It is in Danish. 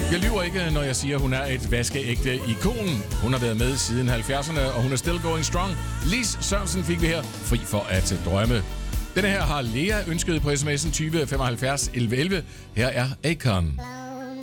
Jeg lyver ikke, når jeg siger, at hun er et vaskeægte ikon. Hun har været med siden 70'erne, og hun er still going strong. Lis Sørensen fik vi her, fri for at drømme. Denne her har Lea ønsket på sms'en 20 75 11 11. Her er Akon.